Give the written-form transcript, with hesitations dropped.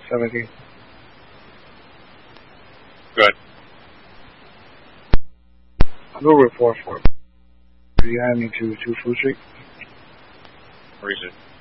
17. Good. No report for behind me to Full Street. Where is it?